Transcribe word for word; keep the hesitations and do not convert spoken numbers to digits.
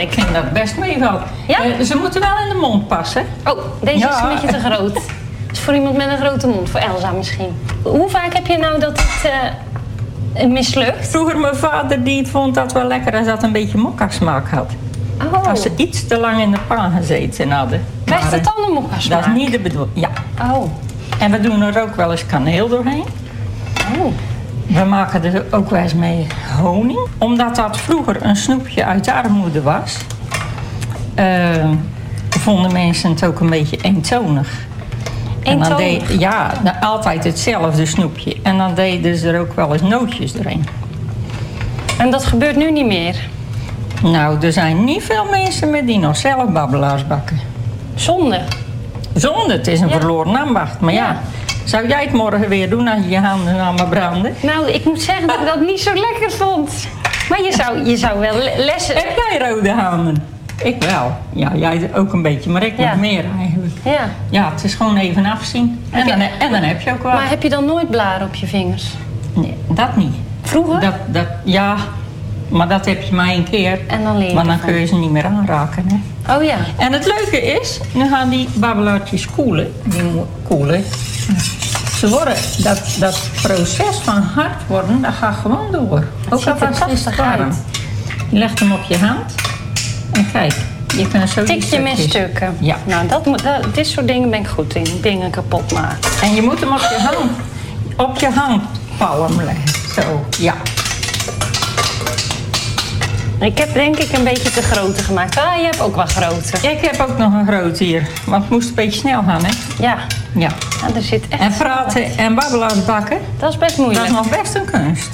ik vind dat best meevalt. Ja? Uh, ze moeten wel in de mond passen. Oh, deze Ja. is een beetje te groot. Dat is voor iemand met een grote mond, voor Elsa misschien. Hoe vaak heb je nou dat het uh, mislukt? Vroeger mijn vader die vond dat wel lekker als dat een beetje mokka-smaak had. Oh. Als ze iets te lang in de pan gezeten hadden. Krijgt Maar, het dan een mokka-smaak? Dat is niet de bedoeling. Ja. Oh. En we doen er ook wel eens kaneel doorheen. Oh. We maken er ook wel eens mee honing. Omdat dat vroeger een snoepje uit de armoede was, uh, vonden mensen het ook een beetje eentonig. En dan Eentonig? deed, ja, altijd hetzelfde snoepje. En dan deden ze er ook wel eens nootjes doorheen. En dat gebeurt nu niet meer? Nou, er zijn niet veel mensen meer die nog zelf babbelaars bakken. Zonde. Zonde, het is een Ja. verloren ambacht. Maar ja. Ja. Zou jij het morgen weer doen als je je handen allemaal branden? Nou, ik moet zeggen dat ik dat niet zo lekker vond. Maar je zou, je zou wel le- lessen... Heb jij rode handen? Ik wel. Ja, jij ook een beetje, maar ik Ja. nog meer eigenlijk. Ja. Ja, het is gewoon even afzien. En dan, en dan heb je ook wel. Maar heb je dan nooit blaren op je vingers? Nee, dat niet. Vroeger? Dat, dat, ja, maar dat heb je maar één keer. En dan leer je Maar dan ervan. kun je ze niet meer aanraken. Hè? Oh ja. En het leuke is, nu gaan die babbelaartjes koelen. Die mo- koelen. Ze worden, dat, dat proces van hard worden, dat gaat gewoon door. Ook ziet er al is het prachtig warm. uit. Je legt hem op je hand. En kijk, je kunt zo die Tik je met stukjes- stukken. Ja. Nou, dat moet, dat, dit soort dingen ben ik goed in. Dingen kapot maken. En je moet hem op je hand, op je handpalm leggen. Zo, ja. Ik heb denk ik een beetje te grote gemaakt. Ah, je hebt ook wel grote. Ik heb ook nog een grote hier, want het moest een beetje snel gaan, hè? Ja. Ja. Nou, er zit echt... En praten en babbelaars bakken, Dat is best dat moeilijk. is nog best een kunst.